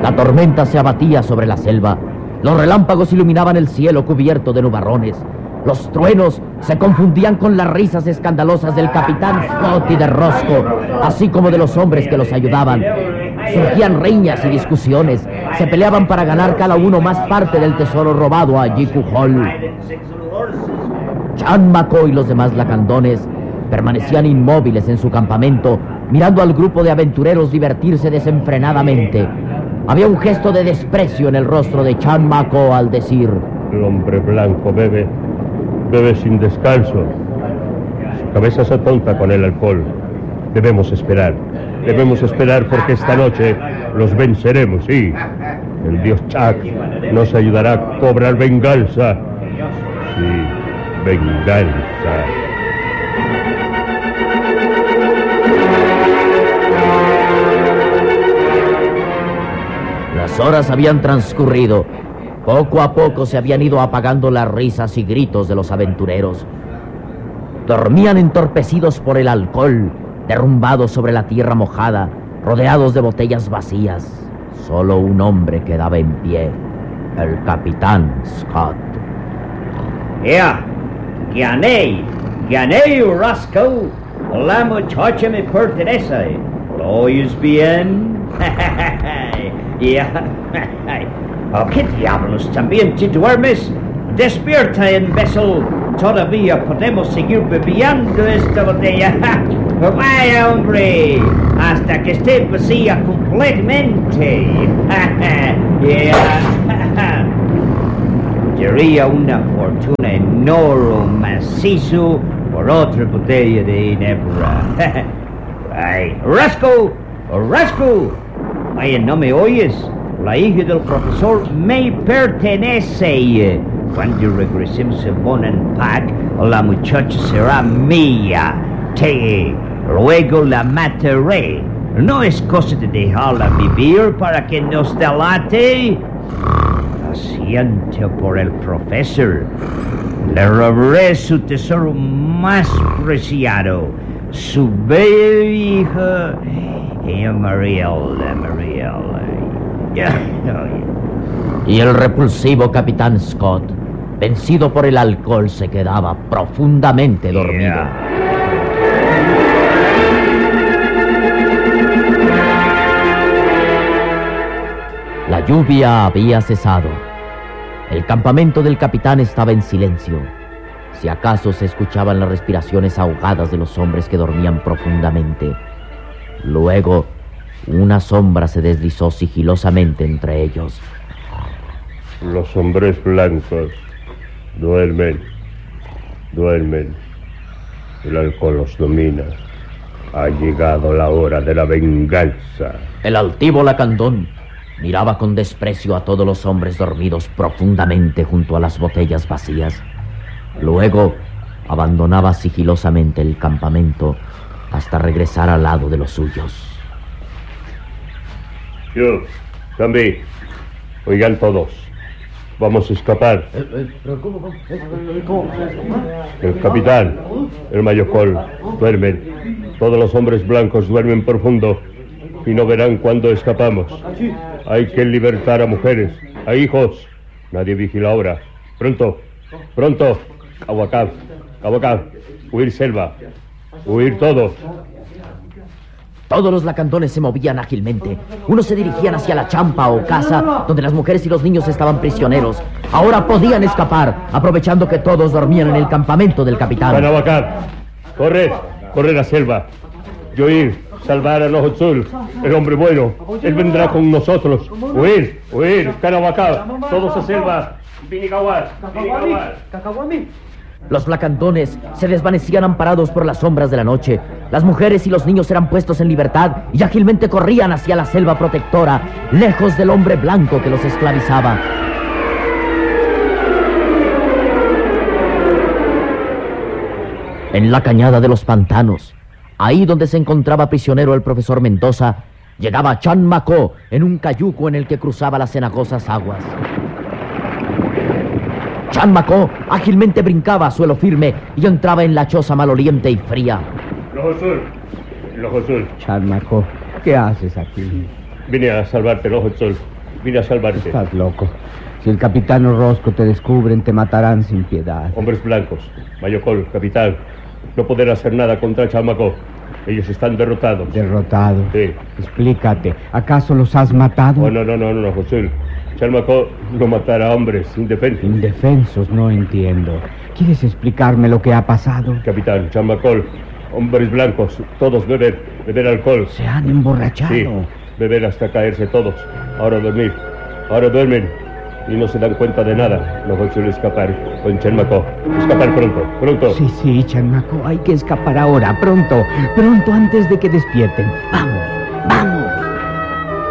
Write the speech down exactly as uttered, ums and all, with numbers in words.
La tormenta se abatía sobre la selva. Los relámpagos iluminaban el cielo cubierto de nubarrones. Los truenos se confundían con las risas escandalosas del capitán Scott y de Roscoe, así como de los hombres que los ayudaban. Surgían riñas y discusiones. Se peleaban para ganar cada uno más parte del tesoro robado a Jiku Hall. Chan Maco y los demás lacandones permanecían inmóviles en su campamento, mirando al grupo de aventureros divertirse desenfrenadamente. Había un gesto de desprecio en el rostro de Chan Maco al decir: el hombre blanco bebe, bebe sin descanso. Su cabeza se atonta con el alcohol. Debemos esperar, debemos esperar porque esta noche los venceremos, sí. El dios Chak nos ayudará a cobrar venganza. Sí, venganza. Las horas habían transcurrido. Poco a poco se habían ido apagando las risas y gritos de los aventureros. Dormían entorpecidos por el alcohol, derrumbados sobre la tierra mojada, rodeados de botellas vacías. Solo un hombre quedaba en pie, el capitán Scott. ¡Ea! ¡Gané! ¡Gané, Roscoe! La muchacha me pertenece. ¿Lo oyes bien? Ya. Oh, ¿qué diablos? ¿También te duermes? Despierta, imbécil. Todavía podemos seguir bebiendo esta botella. Vaya, hombre, hasta que esté vacía completamente. Yeah. Daría una fortuna enorme macizo por otra botella de ginebra. Ay, Roscoe, Roscoe. Vaya, ¿no me oyes? La hija del profesor me pertenece. Cuando regresemos a Bonanpac, la muchacha será mía. Te, luego la mataré. No es cosa de dejarla vivir para que nos delate. Asiento por el profesor. Le robaré su tesoro más preciado, su bella hija, y Mariela, Mariela. Y el repulsivo capitán Scott, vencido por el alcohol, se quedaba profundamente dormido. Yeah. La lluvia había cesado. El campamento del capitán estaba en silencio. Si acaso se escuchaban las respiraciones ahogadas de los hombres que dormían profundamente. Luego, una sombra se deslizó sigilosamente entre ellos. Los hombres blancos duermen, duermen. El alcohol los domina. Ha llegado la hora de la venganza. El altivo lacandón miraba con desprecio a todos los hombres dormidos profundamente junto a las botellas vacías. Luego abandonaba sigilosamente el campamento hasta regresar al lado de los suyos. Yo, también. Oigan todos. Vamos a escapar. El capitán, el mayocol, duermen. Todos los hombres blancos duermen profundo y no verán cuando escapamos. Hay que libertar a mujeres, a hijos. Nadie vigila ahora. Pronto, pronto. Aguacab, Aguacab. Huir selva. Huir todos. Todos los lacandones se movían ágilmente. Unos se dirigían hacia la champa o casa, donde las mujeres y los niños estaban prisioneros. Ahora podían escapar, aprovechando que todos dormían en el campamento del capitán. Canabacar, corred, corred a la selva. Yoir, salvar a Nojotzul, el hombre bueno. Él vendrá con nosotros. Huir, huir, Canabacar, todos a selva. Vinigawar, Vinigawar. Los lacandones se desvanecían amparados por las sombras de la noche. Las mujeres y los niños eran puestos en libertad y ágilmente corrían hacia la selva protectora, lejos del hombre blanco que los esclavizaba. En la cañada de los pantanos, ahí donde se encontraba prisionero el profesor Mendoza, llegaba Chan Maco en un cayuco en el que cruzaba las cenagosas aguas. Chan Maco ágilmente brincaba a suelo firme y entraba en la choza maloliente y fría. Nojotzul, Nojotzul. Chan Maco, ¿qué haces aquí? Vine a salvarte, Nojotzul. Vine a salvarte. Estás loco. Si el capitán Orozco te descubren, te matarán sin piedad. Hombres blancos, Mayocol, capitán, no poder hacer nada contra Chalmacó. Ellos están derrotados. ¿Derrotados? Sí. Explícate, ¿acaso los has matado? Oh, no, no, no, no, José. Chalmacó no matará a hombres indefensos. Indefensos, no entiendo. ¿Quieres explicarme lo que ha pasado? Capitán, Chalmacó, hombres blancos, todos beber, beber alcohol. Se han emborrachado. Sí, beber hasta caerse todos. Ahora dormir. Ahora duermen y no se dan cuenta de nada. No consigo escapar con Chalmacó. Escapar pronto, pronto. Sí, sí, Chalmacó, hay que escapar ahora, pronto, pronto antes de que despierten. Vamos.